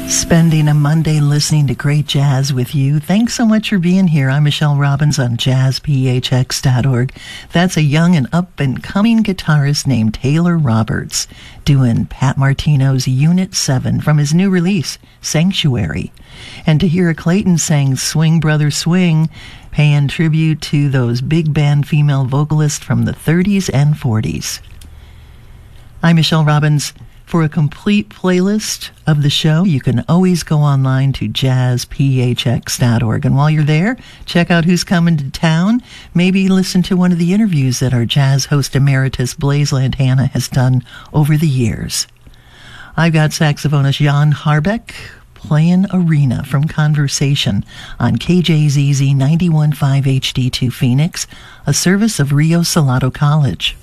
Spending a Monday listening to great jazz with you. Thanks so much for being here. I'm Michelle Robbins on jazzphx.org. That's a young and up-and-coming guitarist named Taylor Roberts doing Pat Martino's Unit 7 from his new release, Sanctuary. And Tahira Clayton sang Swing Brother Swing, paying tribute to those big band female vocalists from the 30s and 40s. I'm Michelle Robbins. For a complete playlist of the show, you can always go online to jazzphx.org. And while you're there, check out who's coming to town. Maybe listen to one of the interviews that our jazz host emeritus Blaise Lantana has done over the years. I've got saxophonist Jan Harbeck playing Arena from Conversation on KJZZ 91.5 HD2 Phoenix, a service of Rio Salado College.